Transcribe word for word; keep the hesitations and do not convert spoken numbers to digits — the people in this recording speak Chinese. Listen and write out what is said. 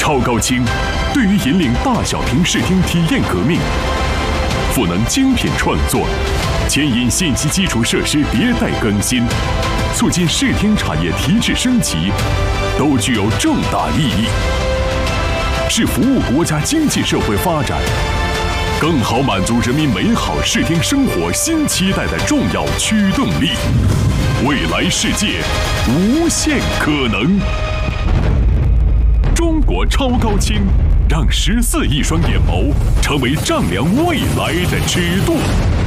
超高清对于引领大小屏视听体验革命，赋能精品创作，牵引信息基础设施迭代更新，促进视听产业提质升级，都具有重大意义，是服务国家经济社会发展，更好满足人民美好视听生活新期待的重要驱动力。未来世界，无限可能。中国超高清，让十四亿双眼眸成为丈量未来的尺度。